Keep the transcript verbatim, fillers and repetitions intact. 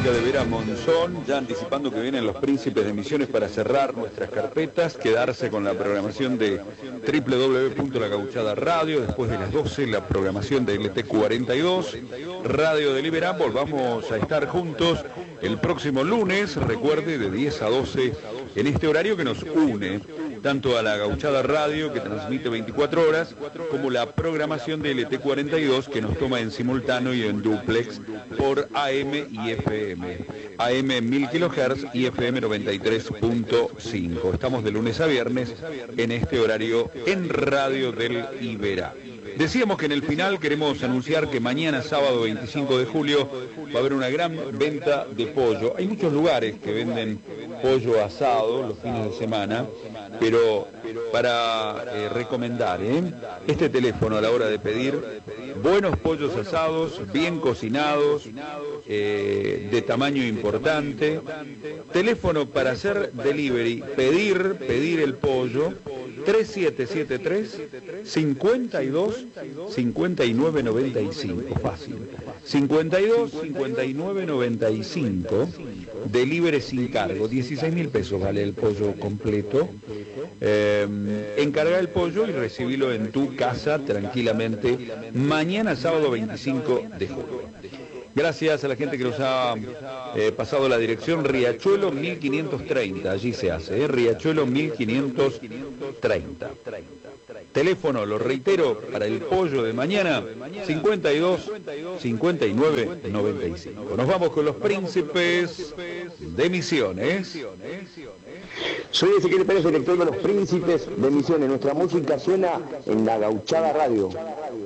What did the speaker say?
música de Vera Monzón, ya anticipando que vienen los Príncipes de Misiones para cerrar nuestras carpetas, quedarse con la programación de doble u doble u doble u punto la gauchada radio, después de las doce la programación de L T cuarenta y dos, Radio de Libera. Volvamos a estar juntos el próximo lunes, recuerde, de diez a doce, en este horario que nos une tanto a la Gauchada Radio, que transmite veinticuatro horas, como la programación de L T cuarenta y dos, que nos toma en simultáneo y en duplex por A M y F M. A M mil kilohertz y F M noventa y tres punto cinco. Estamos de lunes a viernes en este horario en Radio del Iberá. Decíamos que en el final queremos anunciar que mañana, sábado veinticinco de julio, va a haber una gran venta de pollo. Hay muchos lugares que venden pollo asado los fines de semana, pero para eh, recomendar ¿eh? este teléfono a la hora de pedir buenos pollos asados, bien cocinados, eh, de tamaño importante, teléfono para hacer delivery, pedir, pedir el pollo, tres siete siete tres, cincuenta y dos, cincuenta y nueve noventa y cinco, fácil, cincuenta y dos, cincuenta y nueve noventa y cinco, delivery sin cargo, dieciséis mil pesos vale el pollo completo. Eh, encarga el pollo y recibilo en tu casa tranquilamente mañana sábado veinticinco de julio. Gracias a la gente que nos ha eh, pasado la dirección Riachuelo mil quinientos treinta, allí se hace, ¿eh? Riachuelo mil quinientos treinta. Teléfono, lo reitero, para el pollo de mañana, cincuenta y dos, cincuenta y nueve, noventa y cinco. Nos vamos con los Príncipes de Misiones. Soy Ezequiel Pérez, director de los Príncipes de Misiones. Nuestra música suena en la Gauchada Radio.